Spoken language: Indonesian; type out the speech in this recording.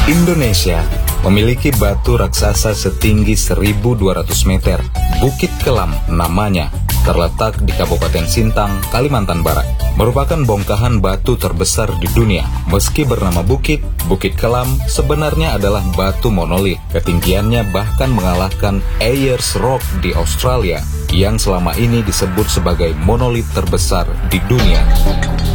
Indonesia memiliki batu raksasa setinggi 1.200 meter. Bukit Kelam namanya, terletak di Kabupaten Sintang, Kalimantan Barat. Merupakan bongkahan batu terbesar di dunia. Meski bernama bukit, Bukit Kelam sebenarnya adalah batu monolit. Ketinggiannya bahkan mengalahkan Ayers Rock di Australia, yang selama ini disebut sebagai monolit terbesar di dunia.